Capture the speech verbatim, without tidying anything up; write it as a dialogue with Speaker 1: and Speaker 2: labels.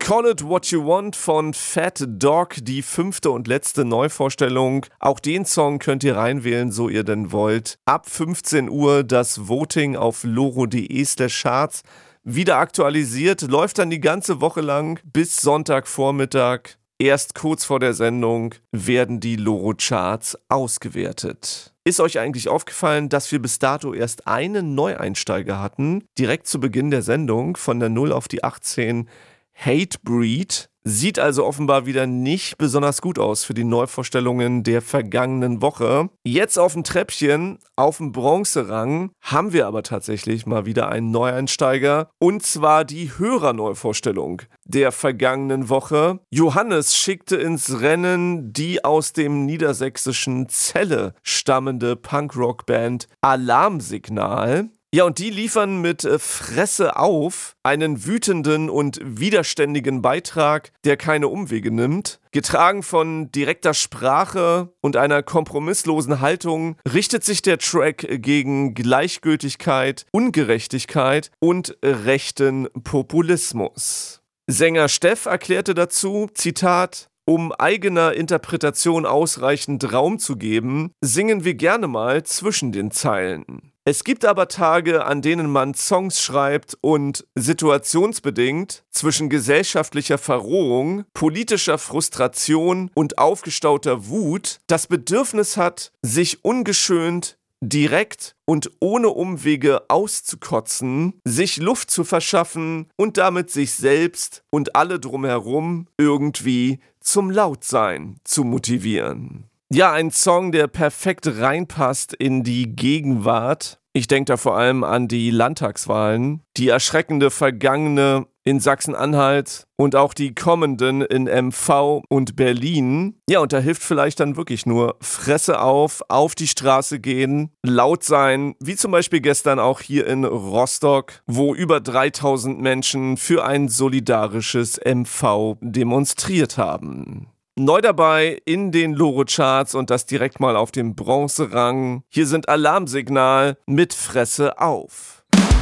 Speaker 1: Call It What You Want von Fat Dog, die fünfte und letzte Neuvorstellung. Auch den Song könnt ihr reinwählen, so ihr denn wollt. Ab fünfzehn Uhr das Voting auf loro.de slash charts. Wieder aktualisiert, läuft dann die ganze Woche lang bis Sonntagvormittag. Erst kurz vor der Sendung werden die Loro-Charts ausgewertet. Ist euch eigentlich aufgefallen, dass wir bis dato erst einen Neueinsteiger hatten? Direkt zu Beginn der Sendung von der null auf die achtzehn. Hatebreed. Sieht also offenbar wieder nicht besonders gut aus für die Neuvorstellungen der vergangenen Woche. Jetzt auf dem Treppchen, auf dem Bronzerang, haben wir aber tatsächlich mal wieder einen Neueinsteiger. Und zwar die Hörerneuvorstellung der vergangenen Woche. Johannes schickte ins Rennen die aus dem niedersächsischen Celle stammende Punkrock-Band Alarmsignal. Ja, und die liefern mit äh, Fresse auf einen wütenden und widerständigen Beitrag, der keine Umwege nimmt. Getragen von direkter Sprache und einer kompromisslosen Haltung richtet sich der Track gegen Gleichgültigkeit, Ungerechtigkeit und rechten Populismus. Sänger Steff erklärte dazu, Zitat: Um eigener Interpretation ausreichend Raum zu geben, singen wir gerne mal zwischen den Zeilen. Es gibt aber Tage, an denen man Songs schreibt und situationsbedingt zwischen gesellschaftlicher Verrohung, politischer Frustration und aufgestauter Wut das Bedürfnis hat, sich ungeschönt, direkt und ohne Umwege auszukotzen, sich Luft zu verschaffen und damit sich selbst und alle drumherum irgendwie zum Lautsein zu motivieren. Ja, ein Song, der perfekt reinpasst in die Gegenwart. Ich denke da vor allem an die Landtagswahlen, die erschreckende vergangene in Sachsen-Anhalt und auch die kommenden in M V und Berlin. Ja, und da hilft vielleicht dann wirklich nur Fresse auf, auf die Straße gehen, laut sein, wie zum Beispiel gestern auch hier in Rostock, wo über dreitausend Menschen für ein solidarisches M V demonstriert haben. Neu dabei in den Loro-Charts und das direkt mal auf dem Bronzerang. Hier sind Alarmsignal mit Fresse auf.